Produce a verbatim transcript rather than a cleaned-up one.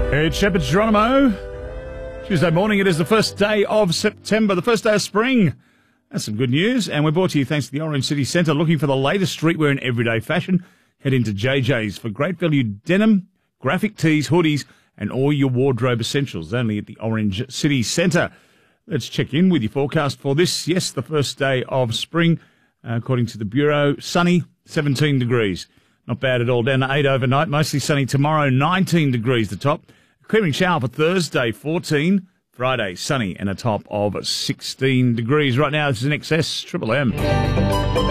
It's Shepherd's Geronimo. Tuesday morning, it is the first day of September, the first day of spring. That's some good news, and we're brought to you thanks to the Orange City Centre. Looking for the latest streetwear in everyday fashion? Head into J J's for great value denim, graphic tees, hoodies, and all your wardrobe essentials, only at the Orange City Centre. Let's check in with your forecast for this. Yes, the first day of spring, uh, according to the Bureau. Sunny, seventeen degrees. Not bad at all. Down to eight overnight. Mostly sunny tomorrow, nineteen degrees the top. Clearing shower for Thursday, fourteen. Friday, sunny and a top of sixteen degrees. Right now, this is an X S Triple M.